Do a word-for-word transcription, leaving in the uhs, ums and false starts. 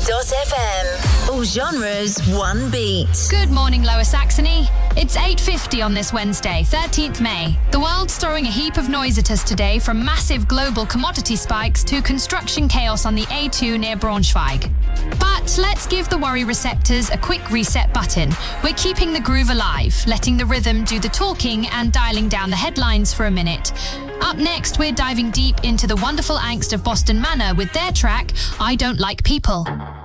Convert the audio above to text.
dot f m. All genres, one beat. Good morning, Lower Saxony. It's eight fifty on this Wednesday, thirteenth May. The world's throwing a heap of noise at us today, from massive global commodity spikes to construction chaos on the A two near Braunschweig. But let's give the worry receptors a quick reset button. We're keeping the groove alive, letting the rhythm do the talking and dialing down the headlines for a minute. Up next, we're diving deep into the wonderful angst of Boston Manor with their track, I Don't Like People.